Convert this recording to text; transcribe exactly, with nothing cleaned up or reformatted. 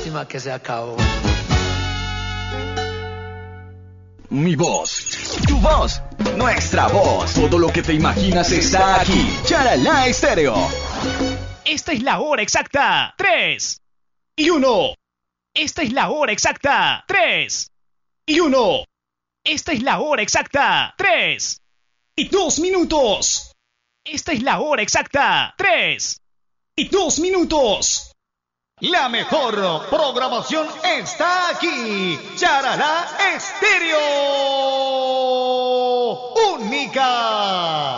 lástima que se acabó. Mi voz, tu voz, nuestra voz. Todo lo que te imaginas está aquí. Charalá Estéreo. Esta es la hora exacta. Tres y uno. Esta es la hora exacta. Tres y uno. Esta es la hora exacta. Tres y dos minutos. Esta es la hora exacta. Tres y dos minutos. La mejor programación está aquí. Charalá Estéreo. Única.